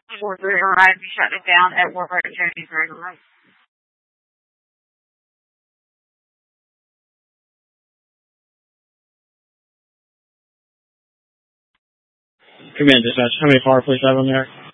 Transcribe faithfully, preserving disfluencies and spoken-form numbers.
four three arrived, you shut it down at Warburg Journey's regular. Command dispatch, how many power police have on there?